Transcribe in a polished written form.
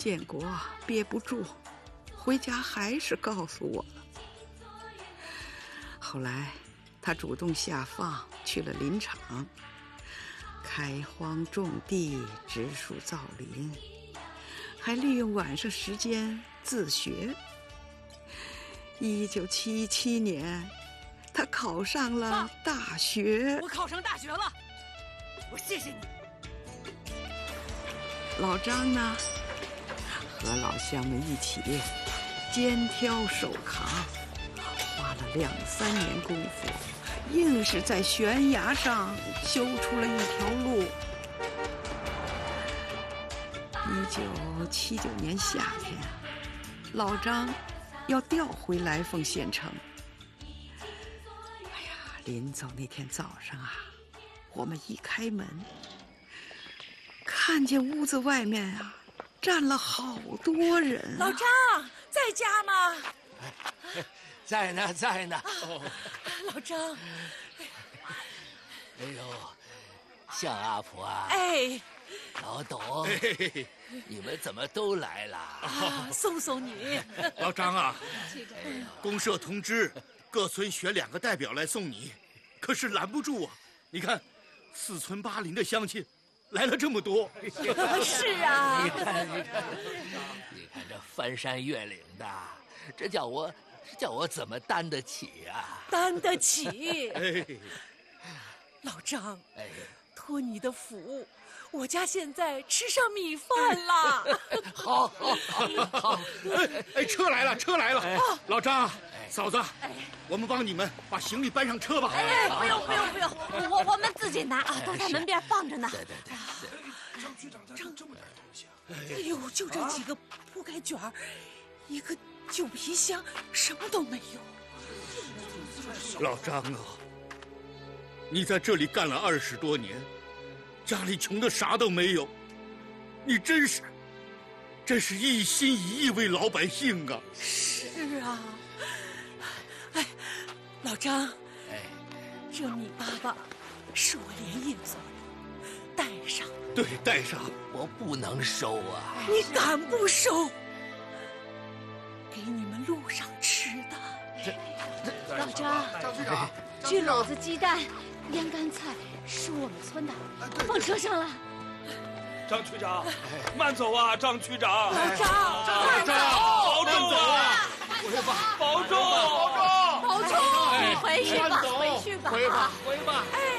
建国憋不住，回家还是告诉我了。后来他主动下放去了林场，开荒种地，植树造林，还利用晚上时间自学。1977年，他考上了大学。 我考上大学了，我谢谢你。 老张呢，和老乡们一起肩挑手扛，花了2、3年功夫，硬是在悬崖上修出了一条路。1979年夏天，老张要调回来凤县城。哎呀，临走那天早上啊，我们一开门，看见屋子外面啊站了好多人。 老张在家吗？ 在呢，在呢。 老张， 哎呦，向阿婆啊！ 哎， 老董，你们怎么都来了？ 送送你。 老张啊，公社通知各村选2个代表来送你，可是拦不住啊！你看，4村8邻的乡亲来了这么多。 是啊， 你看这翻山越岭的，这叫我怎么担得起啊？ 担得起。 哎， 老张， 哎， 托你的福，我家现在吃上米饭了。 好， 哎，车来了，车来了！老张，嫂子，我们帮你们把行李搬上车吧。 哎，不用，我们自己拿啊，都在门边放着呢。 对。 张局长带这么点东西啊！ 哎呦，就这几个铺盖卷儿，一个旧皮箱，什么都没有。 老张啊，你在这里干了20多年，家里穷的啥都没有，你真是一心一意为老百姓啊！ 是啊，哎，老张，这米粑粑是我连夜做的，带上。 对，带上。 我不能收啊！ 你敢不收？给你们路上吃的。 老张， 局长， 这篓子鸡蛋、腌干菜是我们村的，放车上了。 张区长，慢走啊，张区长。 老张， 保重啊！保重！ 保重！回去吧，回去吧。 回吧。 哎。